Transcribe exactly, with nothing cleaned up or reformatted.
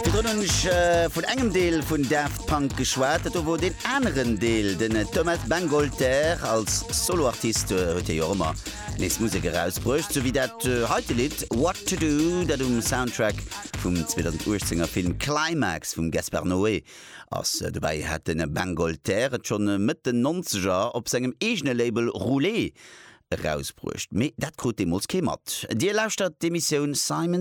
Drnnech äh, vun engem Deel vun Daft Punk geschwaart, wo den anderen Deel den äh, Thomas Bangalter als Soloartist huet äh, Jommer nes Musik herausbrucht, so wie dat äh, heute Lied What to Do, dat um Soundtrack vum zweitausendachtzehner Film Climax vum Gaspar Noé ass äh, dabei hat den Bangalter et schon äh, mit den neunziger op segem egene Label Roulé rausbrucht. Me dat krut dem Mos kemat. Dir lauscht dat d'Emissioun Simon